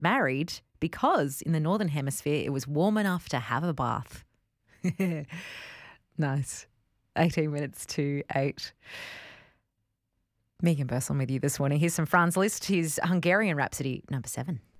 married because in the Northern Hemisphere it was warm enough to have a bath. Nice. 18 minutes to 8. Megan Bursell with you this morning. Here's some Franz Liszt, his Hungarian Rhapsody, number 7.